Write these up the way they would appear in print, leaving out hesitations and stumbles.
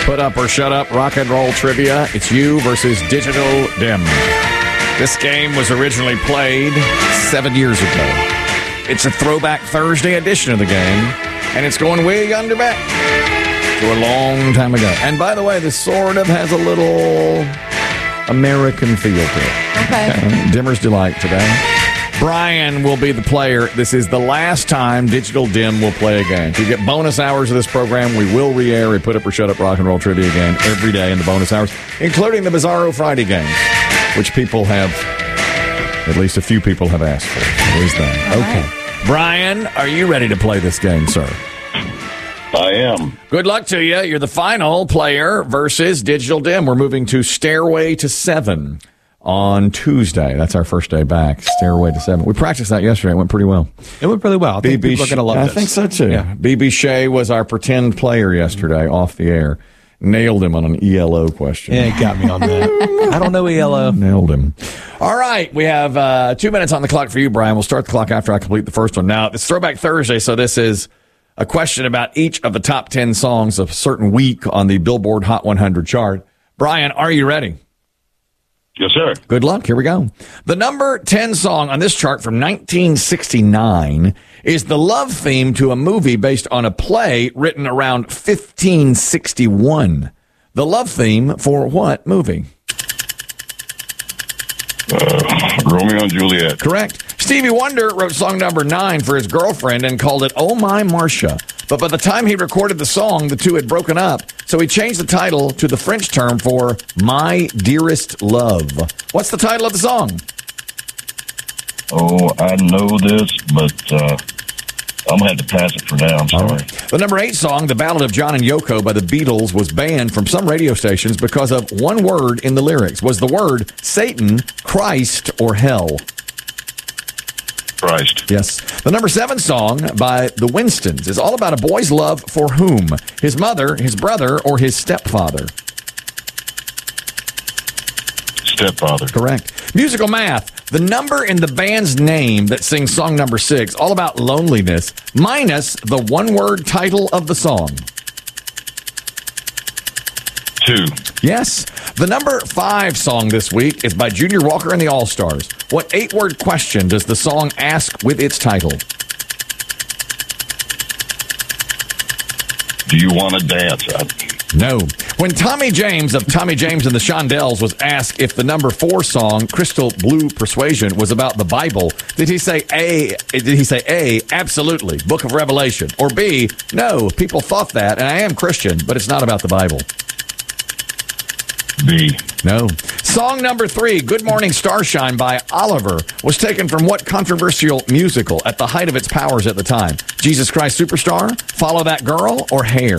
Put Up or Shut Up rock and roll trivia. It's you versus Digital Dim. This game was originally played 7 years ago. It's a Throwback Thursday edition of the game, and it's going way under back to a long time ago. And by the way, this sort of has a little American feel to it. Okay. Dimmer's Delight today. Brian will be the player. This is the last time Digital Dim will play a game. To get bonus hours of this program, we will re-air a Put Up or Shut Up rock and roll trivia game every day in the bonus hours, including the Bizarro Friday games, which people have, at least a few people have asked for. What is that? Okay. Right. Brian, are you ready to play this game, sir? I am. Good luck to you. You're the final player versus Digital Dim. We're moving to Stairway to 7 on Tuesday. That's our first day back. Stairway to 7. We practiced that yesterday. It went pretty well. It went pretty well. I think people are going to love this. I think so, too. Yeah. BB Shea was our pretend player yesterday off the air. Nailed him on an ELO question. Yeah, it got me on that. I don't know ELO. Nailed him. All right. We have 2 minutes on the clock for you, Brian. We'll start the clock after I complete the first one. Now, it's Throwback Thursday, so this is a question about each of the top 10 songs of a certain week on the Billboard Hot 100 chart. Brian, are you ready? Yes, sir. Good luck. Here we go. The number 10 song on this chart from 1969 is the love theme to a movie based on a play written around 1561. The love theme for what movie? Romeo and Juliet. Correct. Stevie Wonder wrote song number 9 for his girlfriend and called it Oh My Marcia. But by the time he recorded the song, the two had broken up, so he changed the title to the French term for My Dearest Love. What's the title of the song? Oh, I know this, but I'm going to have to pass it for now. I'm sorry. Right. The number 8 song, The Ballad of John and Yoko by the Beatles, was banned from some radio stations because of one word in the lyrics. Was the word Satan, Christ, or hell? Christ. Yes. The number 7 song by the Winstons is all about a boy's love for whom? His mother, his brother, or his stepfather? Stepfather. Correct. Musical Math. The number in the band's name that sings song number 6, all about loneliness, minus the one-word title of the song. 2. Yes. The number 5 song this week is by Junior Walker and the All-Stars. What 8-word question does the song ask with its title? Do you want to dance? No. When Tommy James of Tommy James and the Shondells was asked if the number 4 song, Crystal Blue Persuasion, was about the Bible, did he say A, absolutely, Book of Revelation, or B, no, people thought that, and I am Christian, but it's not about the Bible? B. No. Song number 3, Good Morning Starshine by Oliver, was taken from what controversial musical at the height of its powers at the time? Jesus Christ Superstar, Follow That Girl, or Hair?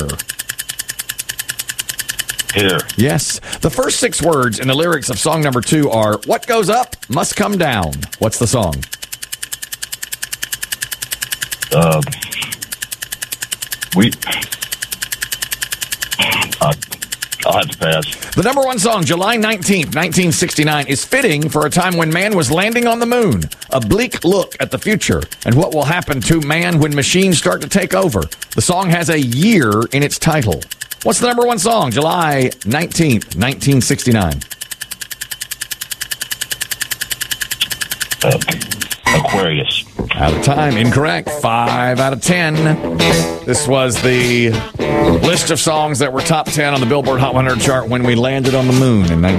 Hair. Yes. The first 6 words in the lyrics of song number 2 are, What goes up must come down. What's the song? I'll have to pass. The number 1 song, July 19th, 1969, is fitting for a time when man was landing on the moon. A bleak look at the future and what will happen to man when machines start to take over. The song has a year in its title. What's the number 1 song, July 19th, 1969? Aquarius. Out of time. Incorrect. 5 out of 10. This was the list of songs that were top 10 on the Billboard Hot 100 chart when we landed on the moon in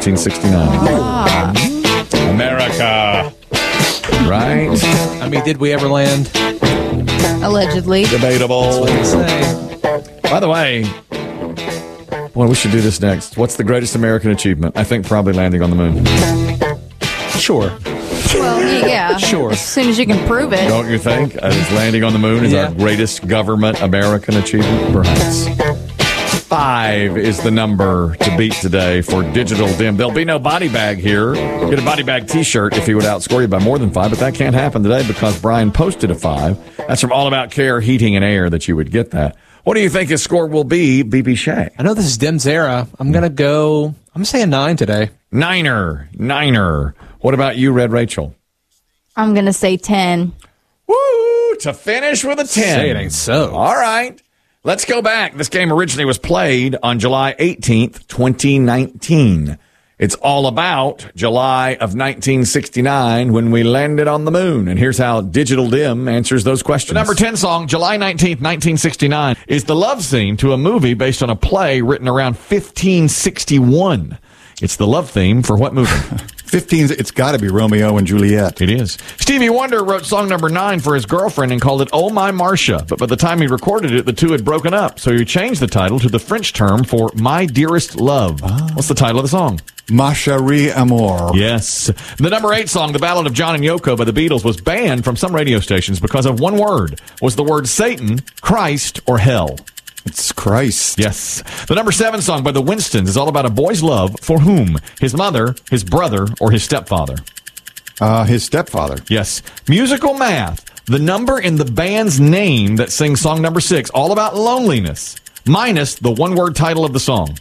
1969. America. Right? I mean, did we ever land? Allegedly. Debatable. That's what they say. By the way, boy, we should do this next. What's the greatest American achievement? I think probably landing on the moon. Sure. Well, yeah. Sure. As soon as you can prove it. Don't you think? Landing on the moon is our greatest government American achievement? Perhaps. 5 is the number to beat today for Digital Dim. There'll be no body bag here. Get a body bag t-shirt if he would outscore you by more than 5, but that can't happen today because Brian posted a 5. That's from All About Care, Heating and Air that you would get that. What do you think his score will be, BB Shea? I know this is Dim's era. I'm going to say a 9 today. Niner. What about you, Red Rachel? I'm going to say 10. Woo! To finish with a 10. Say it ain't so. All right. Let's go back. This game originally was played on July 18th, 2019. It's all about July of 1969 when we landed on the moon. And here's how Digital Dim answers those questions. The number 10 song, July 19th, 1969, is the love theme to a movie based on a play written around 1561. It's the love theme for what movie? 15's, it's got to be Romeo and Juliet. It is. Stevie Wonder wrote song number 9 for his girlfriend and called it Oh My Marcia. But by the time he recorded it, the two had broken up. So he changed the title to the French term for My Dearest Love. What's the title of the song? Ma Chérie Amour. Yes. The number 8 song, The Ballad of John and Yoko by the Beatles, was banned from some radio stations because of one word. Was the word Satan, Christ, or hell? It's Christ. Yes. The number 7 song by the Winstons is all about a boy's love for whom? His mother, his brother, or his stepfather? His stepfather. Yes. Musical Math. The number in the band's name that sings song number 6, all about loneliness, minus the one-word title of the song.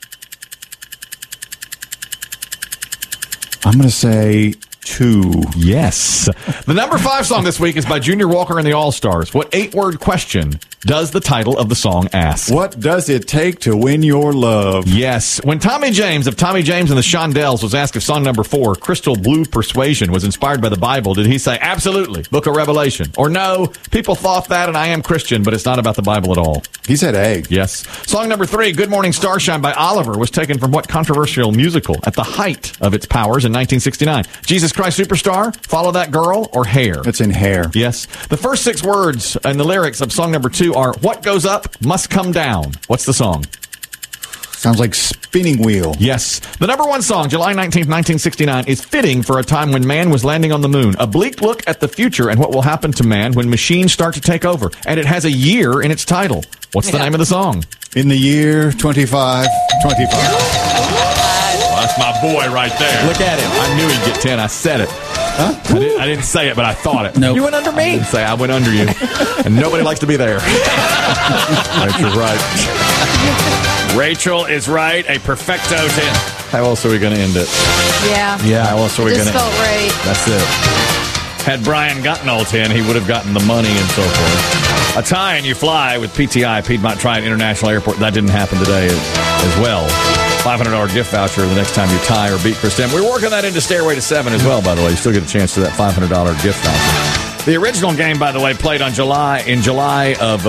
I'm going to say 2. Yes. The number 5 song this week is by Junior Walker and the All-Stars. What 8-word question does the title of the song ask? What does it take to win your love? Yes. When Tommy James of Tommy James and the Shondells was asked if song number 4, Crystal Blue Persuasion, was inspired by the Bible, did he say, absolutely, Book of Revelation? Or no, people thought that and I am Christian, but it's not about the Bible at all? He said A. Yes. Song number 3, Good Morning Starshine by Oliver, was taken from what controversial musical at the height of its powers in 1969? Jesus Christ Superstar, Follow That Girl, or Hair? It's in Hair. Yes. The first 6 words in the lyrics of song number 2 are, what goes up must come down. What's the song? Sounds like Spinning Wheel. Yes. The number 1 song, July 19th, 1969, is fitting for a time when man was landing on the moon. A bleak look at the future and what will happen to man when machines start to take over. And it has a year in its title. What's the name of the song? In the year 2525. Well, that's my boy right there. Look at him. I knew he'd get 10. I said it. Huh? I didn't say it, but I thought it. No. You went under me. I didn't say I went under you. And nobody likes to be there. Rachel's right. Rachel is right. A perfecto 10. How else are we going to end it? Yeah. How else are we going Just to felt right. That's it. Had Brian gotten all 10, he would have gotten the money and so forth. A tie and you fly with PTI, Piedmont Triad International Airport. That didn't happen today as well. $500 gift voucher the next time you tie or beat Chris Dem. We're working that into Stairway to 7 as well, by the way. You still get a chance to that $500 gift voucher. The original game, by the way, played in July of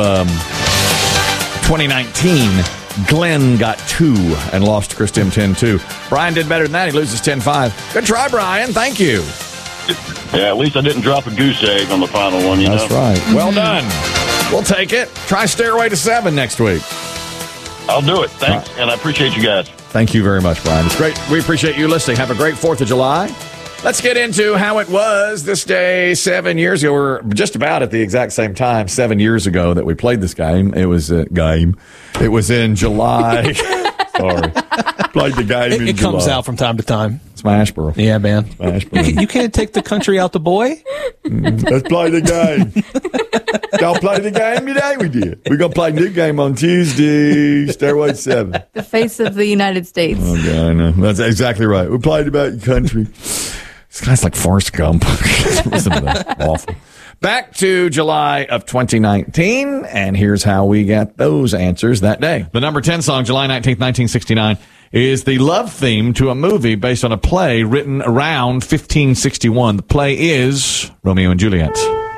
2019. Glenn got 2 and lost to Chris Dem 10-2. Brian did better than that. He loses 10-5. Good try, Brian. Thank you. Yeah, at least I didn't drop a goose egg on the final one, you know? That's right. Well done. We'll take it. Try Stairway to 7 next week. I'll do it. Thanks, and I appreciate you guys. Thank you very much, Brian. It's great. We appreciate you listening. Have a great 4th of July. Let's get into how it was this day 7 years ago. We're just about at the exact same time, 7 years ago, that we played this game. It was a game. It was in July. Sorry. Played the game in It July. comes out from time to time. Smashboro. Yeah, man. Smashboro. You can't take the country out the boy. Let's play the game. Y'all play the game today? We did. We're going to play a new game on Tuesday, Stairway 7. The face of the United States. Oh, God, I know. That's exactly right. We played about your country. This guy's like Forrest Gump. Listen to that. Awful. Back to July of 2019, and here's how we got those answers that day. The number 10 song, July 19th, 1969, is the love theme to a movie based on a play written around 1561. The play is Romeo and Juliet.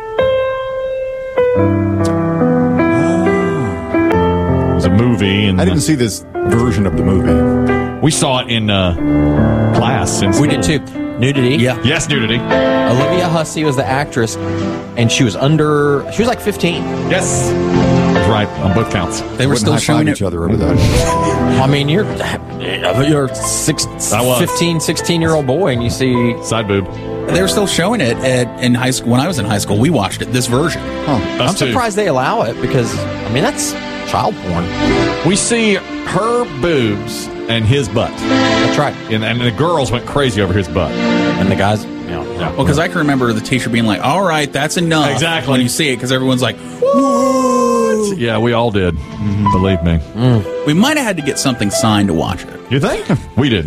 It was a movie. And I didn't see this version of the movie. we saw it in class. We did too. Nudity. Yeah. Yes, nudity. Olivia Hussey was the actress, and she was like 15. Yes. That's right, on both counts. They were still showing each it. other over that. I mean, you're a 15, 16-year-old boy, and you see Side boob. They were still showing it in high school. When I was in high school, we watched it. This version. I'm surprised they allow it because, I mean, that's child porn. We see her boobs and his butt. That's right. And the girls went crazy over his butt. And the guys, Well, because I can remember the teacher being like, all right, that's enough. Exactly. When you see it, because everyone's like, What? Yeah, we all did. Believe me. we might have had to get something signed to watch it. You think? We didn't.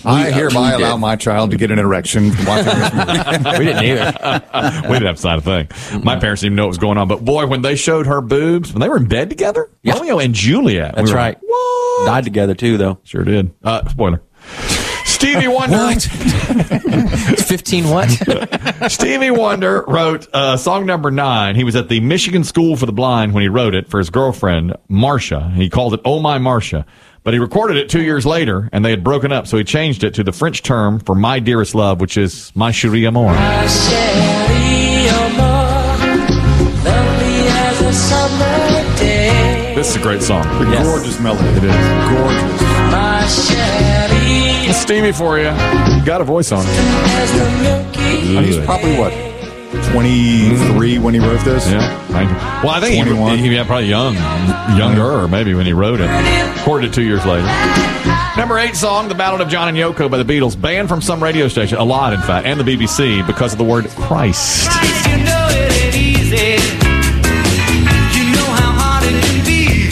I hereby allow my child to get an erection watching this movie. We didn't either. We didn't have to sign a thing. My parents didn't even know what was going on. But boy, when they showed her boobs, when they were in bed together, Romeo and Juliet. That's we were right. like, what? Died together, too, though. Sure did. Spoiler. Stevie Wonder. What? It's 15 what? Stevie Wonder wrote song number 9. He was at the Michigan School for the Blind when he wrote it for his girlfriend, Marcia. He called it Oh My Marcia. But he recorded it 2 years later, and they had broken up, so he changed it to the French term for My Dearest Love, which is My Chérie Amour. My chérie amour, lovely as a summer day. This is a great song. Gorgeous melody. It is. Gorgeous. My chérie Stevie for you. Got a voice on it. as the milky And he's probably, what, 23 when he wrote this? Yeah. Well, I think 21. he probably younger maybe when he wrote it. Recorded it 2 years later. Number 8 song, The Ballad of John and Yoko by the Beatles. Banned from some radio station, a lot in fact, and the BBC because of the word Christ. You know it ain't easy. You know how hard it can be.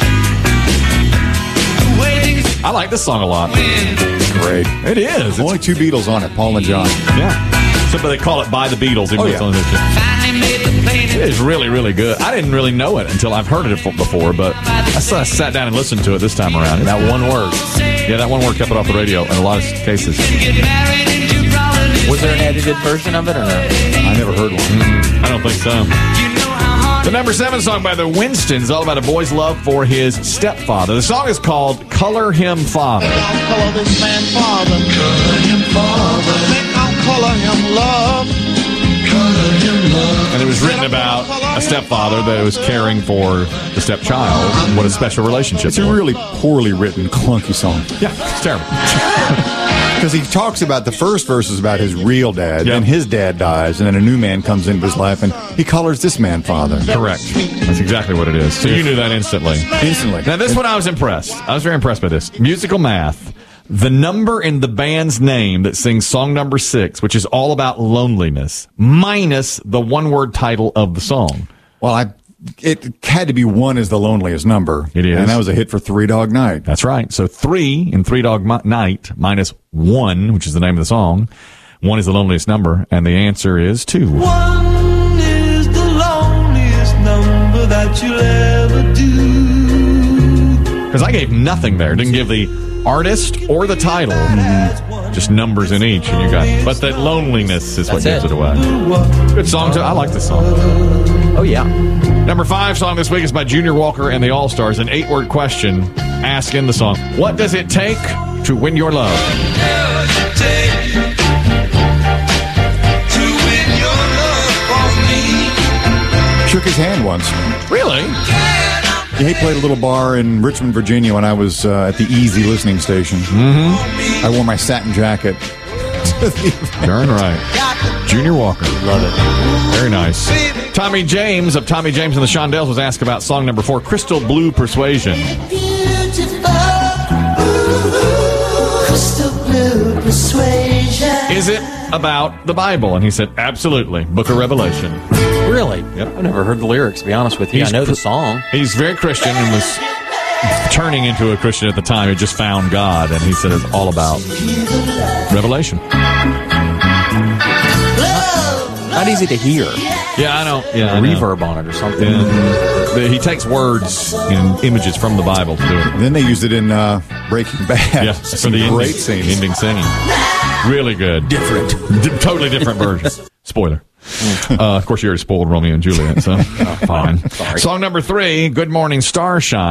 The waiting's I like this song a lot. Great. It is. It's, Only 2 Beatles on it, Paul and John. yeah. So, but they call it By the Beatles. Even though it's on this shit. finally made the plane. It is really, really good. I didn't really know it until I've heard it before, but I sat down and listened to it this time around. That one word. Yeah, that one word kept it off the radio in a lot of cases. Get married and you probably Was there an edited version of it or no? I never heard one. I don't think so. you know how hard The number 7 song by the Winstons, all about a boy's love for his stepfather. The song is called Color Him Father. Color this man father. Color him father. Think I'll color him love. Color him love. And it was written about a stepfather that was caring for the stepchild. What a special relationship. It's a really poorly written, clunky song. Yeah, it's terrible. Because he talks about the first verse is about his real dad, Yeah. then his dad dies, and then a new man comes into his life, and he colors this man father. Correct. That's exactly what it is. So you knew that instantly. Instantly. Now, this one I was impressed. I was very impressed by this. Musical math. The number in the band's name that sings song number 6, which is all about loneliness, minus the one-word title of the song. Well, it had to be 1 is the loneliest number. It is. And that was a hit for Three Dog Night. That's right. So 3 in Three Dog Night minus 1, which is the name of the song. 1 is the loneliest number, and the answer is 2. 1 is the loneliest number that you'll ever do. Because I gave nothing there. Didn't give the artist or the title. Just numbers in each, and you got. But that loneliness is what That's gives it. it away. Good song too. I like this song. Oh, yeah. Number 5 song this week is by Junior Walker and the All Stars. An 8-word question asked in the song. What does it take to win your love? Shook his hand once. Really? Yeah, he played a little bar in Richmond, Virginia when I was at the Easy listening station. Mm-hmm. I wore my satin jacket. Darn right. Junior Walker. Love it. Very nice. Tommy James of Tommy James and the Shondells was asked about song number 4, Crystal Blue Persuasion. Is it about the Bible? And he said, absolutely. Book of Revelation. Really? Yep. I've never heard the lyrics, to be honest with you. I know the song. He's very Christian and was turning into a Christian at the time. He just found God, and he said it's all about Revelation. Not easy to hear. Yeah, I know. Yeah, I know. Reverb on it or something. And he takes words and images from the Bible to do it. Then they used it in Breaking Bad. Yeah, Some for the great scenes. ending singing. Really good. Different. Totally different version. Spoiler. Of course, you already spoiled Romeo and Juliet, so fine. Sorry. Song number 3, Good Morning Starshine.